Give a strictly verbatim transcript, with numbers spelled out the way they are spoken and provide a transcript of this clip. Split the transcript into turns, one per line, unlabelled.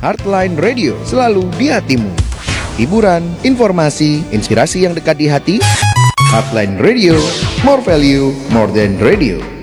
Heartline Radio, selalu di hatimu. Hiburan, informasi, inspirasi yang dekat di hati. Heartline Radio, more value, more than radio.